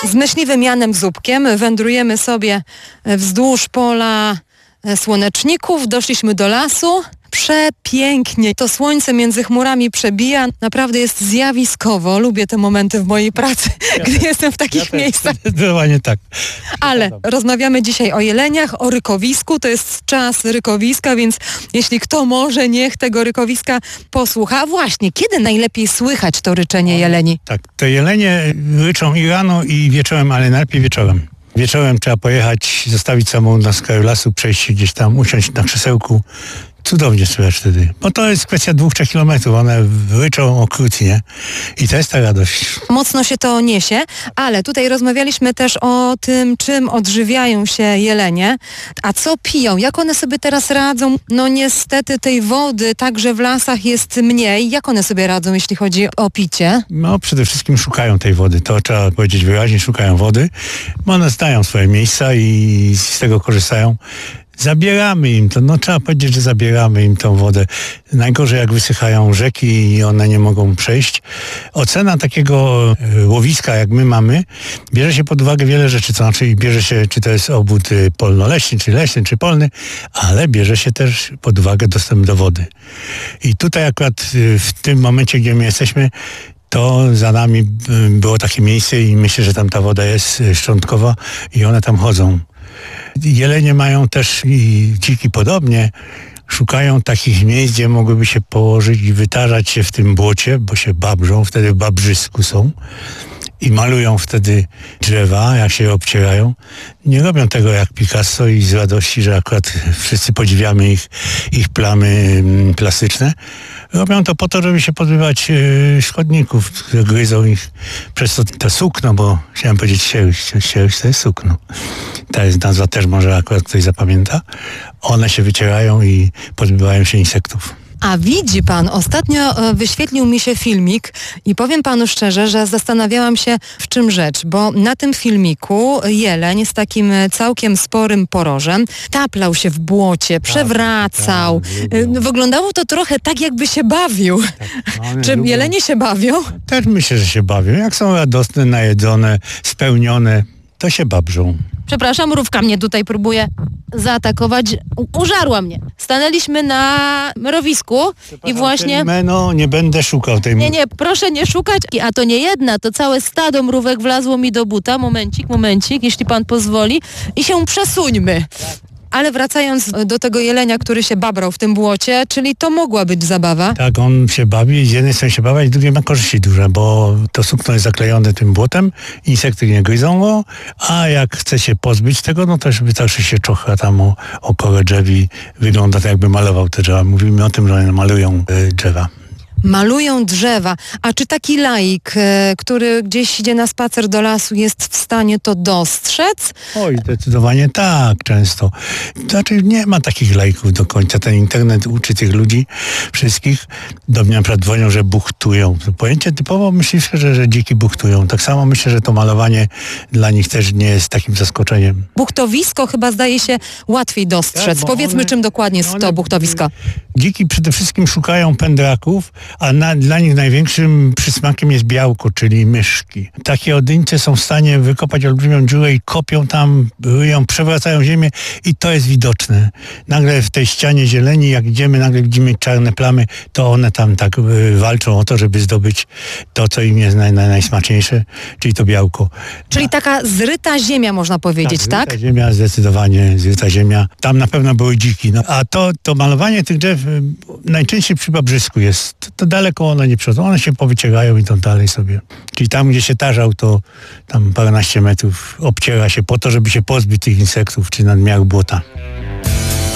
Z myśliwym Janem Zupkiem wędrujemy sobie wzdłuż pola słoneczników, doszliśmy do lasu. Przepięknie. To słońce między chmurami przebija. Naprawdę jest zjawiskowo. Lubię te momenty w mojej pracy, gdy jestem w takich miejscach. Zdecydowanie tak. Ale rozmawiamy dzisiaj o jeleniach, o rykowisku. To jest czas rykowiska, więc jeśli kto może, niech tego rykowiska posłucha. A właśnie, kiedy najlepiej słychać to ryczenie jeleni? Tak, te jelenie ryczą i rano, i wieczorem, ale najlepiej wieczorem. Wieczorem trzeba pojechać, zostawić samochód na skraju lasu, przejść się gdzieś tam, usiąść na krzesełku. Cudownie słychać wtedy. Bo to jest kwestia 2-3 kilometrów. One ryczą okrutnie i to jest ta radość. Mocno się to niesie, ale tutaj rozmawialiśmy też o tym, czym odżywiają się jelenie. A co piją? Jak one sobie teraz radzą? No niestety tej wody także w lasach jest mniej. Jak one sobie radzą, jeśli chodzi o picie? No przede wszystkim szukają tej wody. To trzeba powiedzieć wyraźnie, szukają wody. Bo one znają swoje miejsca i z tego korzystają. Zabieramy im to, no trzeba powiedzieć, że zabieramy im tą wodę. Najgorzej jak wysychają rzeki i one nie mogą przejść. Ocena takiego łowiska, jak my mamy, bierze się pod uwagę wiele rzeczy, to znaczy bierze się, czy to jest obwód polno-leśny, czy leśny, czy polny, ale bierze się też pod uwagę dostęp do wody. I tutaj akurat w tym momencie, gdzie my jesteśmy, to za nami było takie miejsce i myślę, że tam ta woda jest szczątkowa i one tam chodzą. Jelenie mają też i dziki podobnie, szukają takich miejsc, gdzie mogłyby się położyć i wytarzać się w tym błocie, bo się babrzą, wtedy w babrzysku są i malują wtedy drzewa, jak się je obcierają. Nie robią tego jak Picasso i z radości, że akurat wszyscy podziwiamy ich plamy plastyczne. Robią to po to, żeby się pozbywać szkodników, które gryzą ich przez to sukno, bo chciałem powiedzieć sierść to jest sukno. Ta jest nazwa też może akurat ktoś zapamięta. One się wycierają i pozbywają się insektów. A widzi pan, ostatnio wyświetlił mi się filmik i powiem panu szczerze, że zastanawiałam się, w czym rzecz, bo na tym filmiku jeleń z takim całkiem sporym porożem taplał się w błocie, przewracał. Wyglądało to trochę tak, jakby się bawił. Czy jelenie się bawią? Też myślę, że się bawią. Jak są radosne, najedzone, spełnione, to się babrzą. Przepraszam, mrówka mnie tutaj próbuje zaatakować. Użarła mnie. Stanęliśmy na mrowisku i właśnie... Nie będę szukał tej mrówki. Nie, proszę nie szukać. A to nie jedna, to całe stado mrówek wlazło mi do buta. Momencik, jeśli pan pozwoli. I się przesuńmy. Ale wracając do tego jelenia, który się babrał w tym błocie, czyli to mogła być zabawa. Tak, on się bawi, z jednej strony się bawi, a z drugiej ma korzyści duże, bo to sukno jest zaklejone tym błotem, insekty nie gryzą go, a jak chce się pozbyć tego, no to wytarczy się czocha tam o korę drzew i wygląda tak, jakby malował te drzewa. Mówimy o tym, że one malują drzewa. Malują drzewa. A czy taki laik, który gdzieś idzie na spacer do lasu, jest w stanie to dostrzec? Oj, zdecydowanie tak, często. Znaczy nie ma takich laików do końca. Ten internet uczy tych ludzi wszystkich. Do mnie na przykład dzwonią, że buchtują. To pojęcie typowo myślisz, że dziki buchtują. Tak samo myślę, że to malowanie dla nich też nie jest takim zaskoczeniem. Buchtowisko chyba zdaje się łatwiej dostrzec. Tak, powiedzmy, czym dokładnie jest to buchtowisko. Dziki przede wszystkim szukają pędraków, a dla nich największym przysmakiem jest białko, czyli myszki. Takie odyńce są w stanie wykopać olbrzymią dziurę i kopią tam, ryją, przewracają ziemię i to jest widoczne. Nagle w tej ścianie zieleni, jak idziemy, nagle widzimy czarne plamy, to one tam tak walczą o to, żeby zdobyć to, co im jest najsmaczniejsze, czyli to białko. Czyli taka zryta ziemia, można powiedzieć, tak? Zryta ziemia, zdecydowanie zryta ziemia. Tam na pewno były dziki. No, a to malowanie tych drzew najczęściej przy babrzysku jest. To daleko one nie przychodzą, one się powycierają i to dalej sobie. Czyli tam, gdzie się tarzał, to tam paręnaście metrów obciera się po to, żeby się pozbyć tych insektów czy nadmiaru błota.